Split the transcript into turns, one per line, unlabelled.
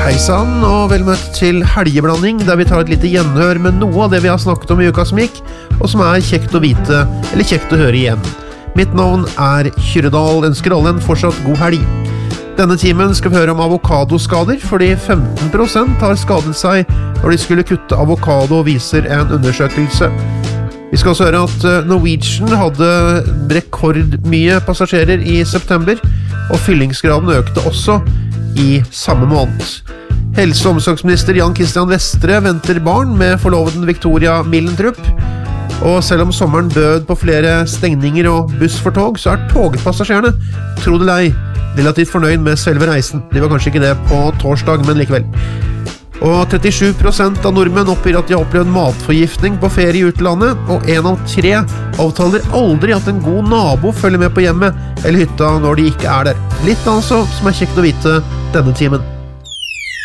Hei sann, og vel møtt til helgeblanding, der vi tar et lite gjenhør med noe av det vi har snakket om i uka som gikk, og som kjekt å vite, eller kjekt å høre igjen. Mitt navn Kyrredal, ønsker alle en fortsatt god helg. Denne timen skal vi høre om avokadoskader, fordi 15% har skadet seg når de skulle kutte avokado, viser en undersøkelse. Vi skal også høre at Norwegian hadde rekordmye passasjerer i september, og fyllingsgraden økte også i samme måned. Helse- og omsorgsminister Jan Christian Vestre venter barn med forloveden Victoria Millentrup. Og selv om sommeren bød på flere stengninger og buss for tog, så togpassasjerene, tro det lei, relativt fornøyd med selve reisen. De var kanskje ikke det på torsdag, men likevel. Og 37% av nordmenn oppgir at de har opplevd matforgiftning på ferie i utlandet, og 1 av 3 avtaler aldri at en god nabo følger med på hjemmet eller hytta når de ikke der. Litt altså som kjekt å vite denne timen.